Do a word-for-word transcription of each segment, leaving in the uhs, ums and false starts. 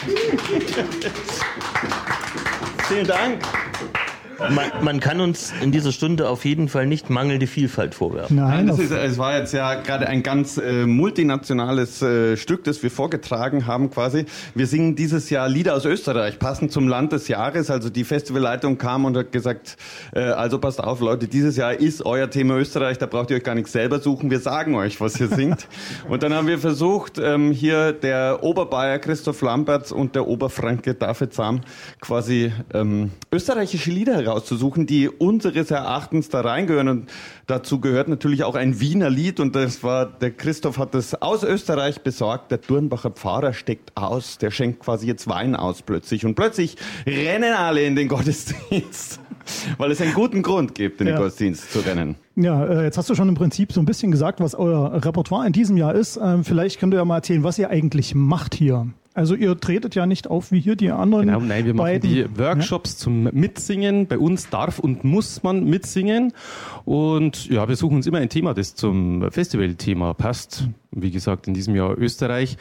Vielen Dank. Man, man kann uns in dieser Stunde auf jeden Fall nicht mangelnde Vielfalt vorwerfen. Nein, das ist, es war jetzt ja gerade ein ganz äh, multinationales äh, Stück, das wir vorgetragen haben quasi. Wir singen dieses Jahr Lieder aus Österreich, passend zum Land des Jahres. Also die Festivalleitung kam und hat gesagt, äh, also passt auf Leute, dieses Jahr ist euer Thema Österreich, da braucht ihr euch gar nichts selber suchen, wir sagen euch, was ihr singt. Und dann haben wir versucht, ähm, hier der Oberbayer Christoph Lamberts und der Oberfranke David Sam quasi ähm, österreichische Lieder herauszusuchen, die unseres Erachtens da reingehören. Und dazu gehört natürlich auch ein Wiener Lied. Und das war, der Christoph hat das aus Österreich besorgt. Der Durnbacher Pfarrer steckt aus. Der schenkt quasi jetzt Wein aus plötzlich. Und plötzlich rennen alle in den Gottesdienst. Weil es einen guten Grund gibt, in den ja. Gottesdienst zu rennen. Ja, jetzt hast du schon im Prinzip so ein bisschen gesagt, was euer Repertoire in diesem Jahr ist. Vielleicht könnt ihr ja mal erzählen, was ihr eigentlich macht hier. Also ihr tretet ja nicht auf wie hier die anderen Genau, nein, wir machen beiden. die Workshops ja? zum Mitsingen. Bei uns darf und muss man mitsingen. Und ja, wir suchen uns immer ein Thema, das zum Festivalthema passt. Wie gesagt, in diesem Jahr Österreich.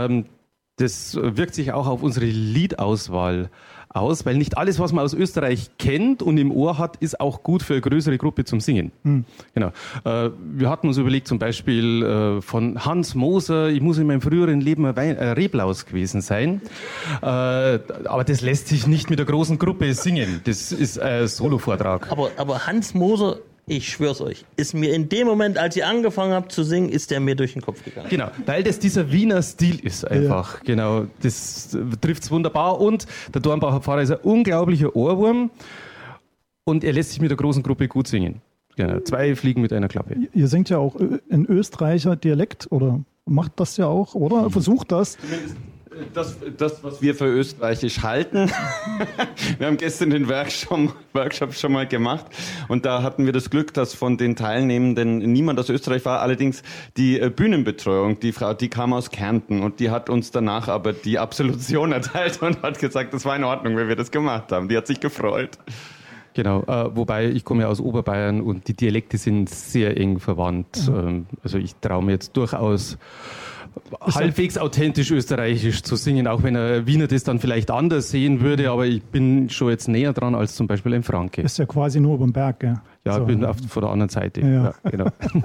Das wirkt sich auch auf unsere Liedauswahl aus, weil nicht alles, was man aus Österreich kennt und im Ohr hat, ist auch gut für eine größere Gruppe zum Singen. Mhm. Genau. Äh, wir hatten uns überlegt, zum Beispiel äh, von Hans Moser, ich muss in meinem früheren Leben ein Wein, äh, Reblaus gewesen sein. Äh, aber das lässt sich nicht mit der großen Gruppe singen. Das ist ein Solo-Vortrag. Aber, aber Hans Moser, ich schwör's euch, ist mir in dem Moment, als ihr angefangen habt zu singen, ist der mir durch den Kopf gegangen. Genau, weil das dieser Wiener Stil ist einfach. Ja. Genau, das trifft's wunderbar. Und der Dornbacher Pfarrer ist ein unglaublicher Ohrwurm und er lässt sich mit der großen Gruppe gut singen. Genau, zwei Fliegen mit einer Klappe. Ihr singt ja auch in Österreicher Dialekt oder macht das ja auch, oder? Versucht das. Das, das, was wir für österreichisch halten. Wir haben gestern den Workshop, Workshop schon mal gemacht und da hatten wir das Glück, dass von den Teilnehmenden niemand aus Österreich war. Allerdings die Bühnenbetreuung, die Frau, die kam aus Kärnten und die hat uns danach aber die Absolution erteilt und hat gesagt, das war in Ordnung, wenn wir das gemacht haben. Die hat sich gefreut. Genau, äh, wobei ich komme ja aus Oberbayern und die Dialekte sind sehr eng verwandt. Mhm. Ähm, also ich traue mir jetzt durchaus halbwegs authentisch österreichisch zu singen, auch wenn ein Wiener das dann vielleicht anders sehen würde, aber ich bin schon jetzt näher dran als zum Beispiel ein Franke. Ist ja quasi nur über den Berg, gell? Ja, ich so. bin auf, von der anderen Seite. Ja. Ja, genau.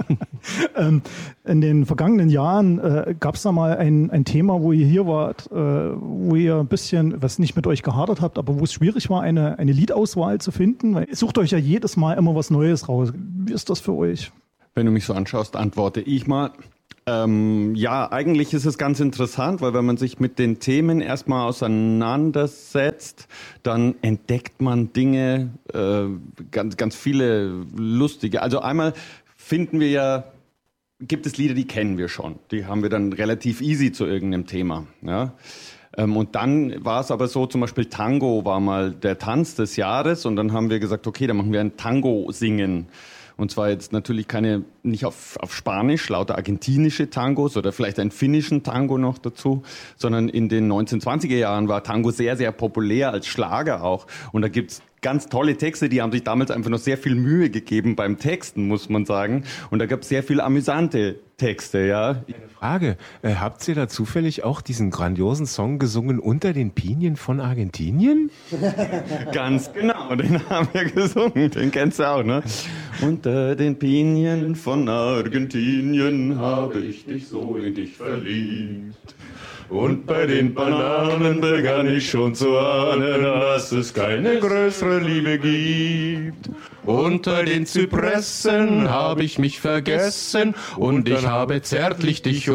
ähm, in den vergangenen Jahren äh, gab es da mal ein, ein Thema, wo ihr hier wart, äh, wo ihr ein bisschen, was nicht mit euch gehadert habt, aber wo es schwierig war, eine, eine Liedauswahl zu finden, weil ihr sucht euch ja jedes Mal immer was Neues raus. Wie ist das für euch? Wenn du mich so anschaust, antworte ich mal. Ähm, ja, eigentlich ist es ganz interessant, weil wenn man sich mit den Themen erstmal auseinandersetzt, dann entdeckt man Dinge, äh, ganz, ganz viele lustige. Also einmal finden wir ja, gibt es Lieder, die kennen wir schon. Die haben wir dann relativ easy zu irgendeinem Thema. Ja? Ähm, und dann war es aber so, zum Beispiel Tango war mal der Tanz des Jahres und dann haben wir gesagt, okay, dann machen wir ein Tango-Singen. Und zwar jetzt natürlich keine, nicht auf, auf Spanisch, lauter argentinische Tangos oder vielleicht einen finnischen Tango noch dazu, sondern in den neunzehnhundertzwanziger Jahren war Tango sehr, sehr populär als Schlager auch. Und da gibt's ganz tolle Texte, die haben sich damals einfach noch sehr viel Mühe gegeben beim Texten, muss man sagen. Und da gab's sehr viel amüsante Texte, ja. Eine Frage, äh, habt ihr da zufällig auch diesen grandiosen Song gesungen, Unter den Pinien von Argentinien? Ganz genau, den haben wir gesungen, den kennst du auch, ne? Unter den Pinien von Argentinien habe ich dich so in dich verliebt. Und bei den Bananen begann ich schon zu ahnen, dass es keine größere Liebe gibt. Unter den Zypressen habe ich mich vergessen und ich habe zärtlich dich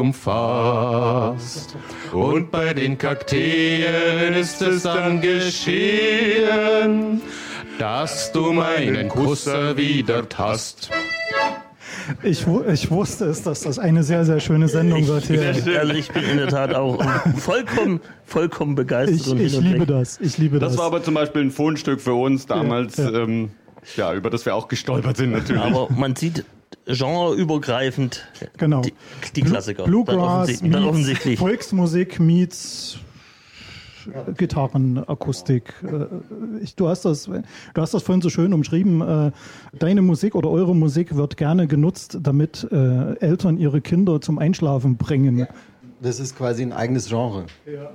umfasst. Und bei den Kakteen ist es dann geschehen, dass du meinen Kuss erwidert hast. Ich, ich wusste es, dass das eine sehr, sehr schöne Sendung ich, wird hier. Ich, also ich bin in der Tat auch vollkommen, vollkommen begeistert. Ich, und ich liebe das, ich liebe das. Das war aber zum Beispiel ein Fundstück für uns damals, ja, ja. Ähm, ja, über das wir auch gestolpert sind natürlich. Aber man sieht genreübergreifend genau. die, die Klassiker. Bluegrass, dann offensichtlich, dann offensichtlich. Volksmusik meets Gitarrenakustik. Ich, du hast das, du hast das vorhin so schön umschrieben. Deine Musik oder eure Musik wird gerne genutzt, damit äh, Eltern ihre Kinder zum Einschlafen bringen. Das ist quasi ein eigenes Genre. Ja.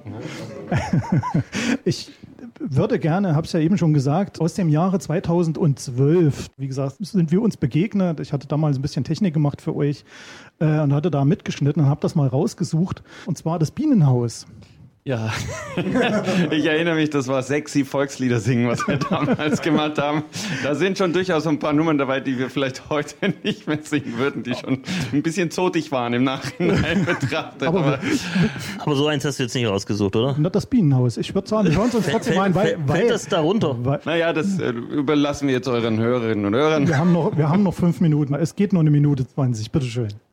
Ich würde gerne, habe es ja eben schon gesagt, aus dem Jahre zweitausendzwölf, wie gesagt, sind wir uns begegnet. Ich hatte damals ein bisschen Technik gemacht für euch äh, und hatte da mitgeschnitten und habe das mal rausgesucht. Und zwar das Bienenhaus. Ja, ich erinnere mich, das war sexy Volkslieder singen, was wir damals gemacht haben. Da sind schon durchaus ein paar Nummern dabei, die wir vielleicht heute nicht mehr singen würden, die schon ein bisschen zotig waren im Nachhinein betrachtet. Aber, Aber, Aber so eins hast du jetzt nicht rausgesucht, oder? Nicht das Bienenhaus. Ich würde sagen, wir hören uns trotzdem ein, weil, Fällt weil, das darunter? weil naja, das äh, überlassen wir jetzt euren Hörerinnen und Hörern. wir haben noch, wir haben noch fünf Minuten. Es geht nur eine Minute zwanzig. Bitteschön.